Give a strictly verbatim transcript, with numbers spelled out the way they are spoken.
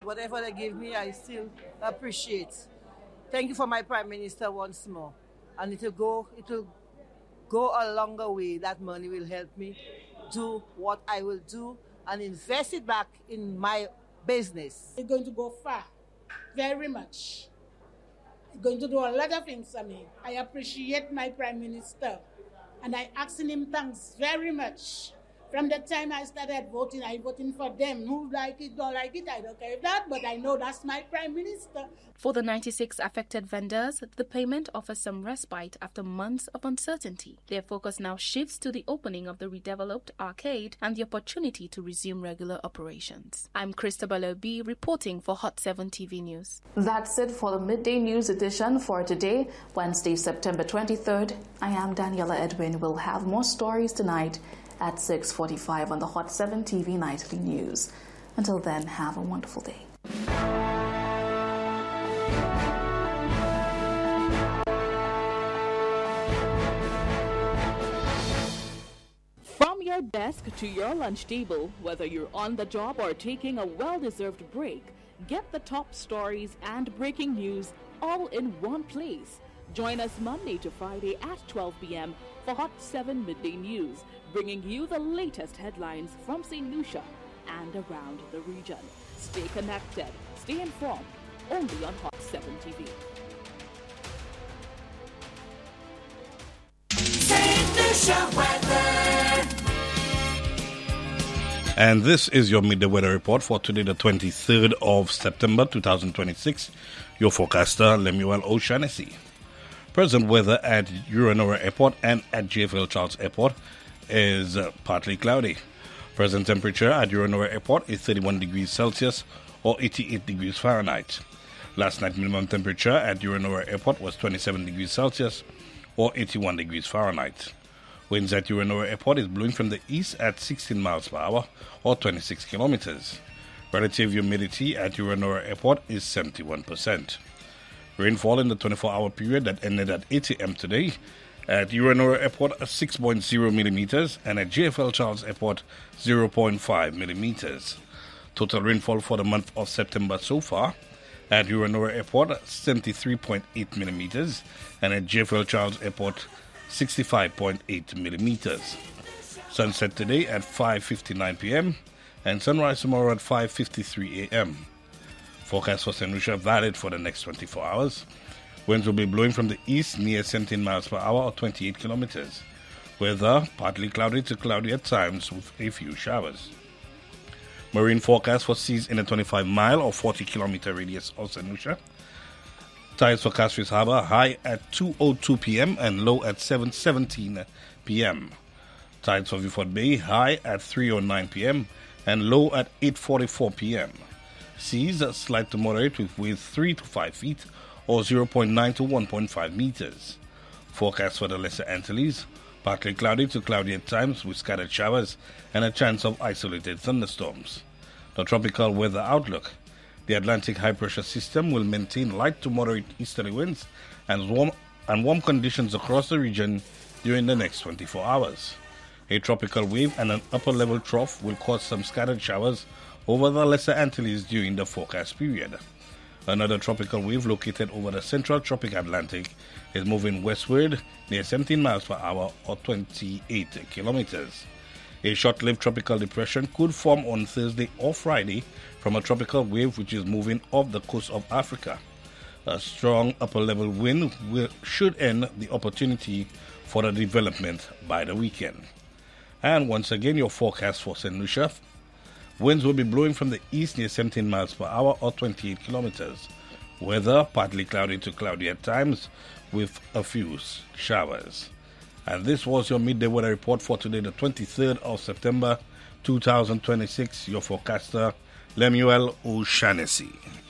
whatever they give me, I still appreciate. Thank you for my Prime Minister once more. And it will go, it will go a longer way. That money will help me do what I will do and invest it back in my business. It's going to go far, very much. It's going to do a lot of things for me. I appreciate my Prime Minister, and I ask him thanks very much. From the time I started voting, I voting for them. Who like it, don't like it, I don't care that, but I know that's my Prime Minister. For the ninety-six affected vendors, the payment offers some respite after months of uncertainty. Their focus now shifts to the opening of the redeveloped arcade and the opportunity to resume regular operations. I'm Christabel Obi reporting for Hot seven T V News. That's it for the Midday News edition for today, Wednesday, September twenty-third. I am Daniela Edwin. We'll have more stories tonight at six forty-five on the Hot seven T V Nightly News. Until then, have a wonderful day. From your desk to your lunch table, whether you're on the job or taking a well-deserved break, get the top stories and breaking news all in one place. Join us Monday to Friday at twelve p.m. for Hot seven Midday News, bringing you the latest headlines from Saint Lucia and around the region. Stay connected, stay informed, only on Hot seven T V. Saint Lucia weather. And this is your midday weather report for today, the twenty-third of September two thousand twenty-six. Your forecaster, Lemuel O'Shaughnessy. Present weather at Euro-Nora Airport and at J F L Charles Airport is uh, partly cloudy. Present temperature at Euro-Nora Airport is thirty-one degrees Celsius or eighty-eight degrees Fahrenheit. Last night minimum temperature at Euro-Nora Airport was twenty-seven degrees Celsius or eighty-one degrees Fahrenheit. Winds at Euro-Nora Airport is blowing from the east at sixteen miles per hour or twenty-six kilometers. Relative humidity at Euro-Nora Airport is seventy-one percent. Rainfall in the twenty-four hour period that ended at eight a.m. today at Euro-Nora Airport six point zero millimeters and at J F L Charles Airport zero point five millimeters. Total rainfall for the month of September so far at Euro-Nora Airport seventy-three point eight millimeters and at J F L Charles Airport sixty-five point eight millimeters. Sunset today at five fifty-nine p.m. and sunrise tomorrow at five fifty-three a.m. Forecast for Saint Lucia valid for the next twenty-four hours. Winds will be blowing from the east near seventeen miles per hour or twenty-eight kilometers. Weather partly cloudy to cloudy at times with a few showers. Marine forecast for seas in a twenty-five mile or forty kilometer radius of Saint Lucia. Tides for Castries Harbour high at two oh two p.m. and low at seven seventeen p.m. Tides for Vieux Bay high at three oh nine p.m. and low at eight forty-four p.m. Seas slight to moderate with waves three to five feet or zero point nine to one point five meters. Forecast for the Lesser Antilles, partly cloudy to cloudy at times with scattered showers and a chance of isolated thunderstorms. The tropical weather outlook. The Atlantic high pressure system will maintain light to moderate easterly winds and warm, and warm conditions across the region during the next twenty-four hours. A tropical wave and an upper level trough will cause some scattered showers over the Lesser Antilles during the forecast period. Another tropical wave located over the central tropic Atlantic is moving westward near seventeen miles per hour or twenty-eight kilometers. A short-lived tropical depression could form on Thursday or Friday from a tropical wave which is moving off the coast of Africa. A strong upper-level wind will, should end the opportunity for the development by the weekend. And once again, your forecast for Saint Lucia. Winds will be blowing from the east near seventeen miles per hour or twenty-eight kilometers. Weather partly cloudy to cloudy at times with a few showers. And this was your midday weather report for today, the twenty-third of September two thousand twenty-six. Your forecaster, Lemuel O'Shaughnessy.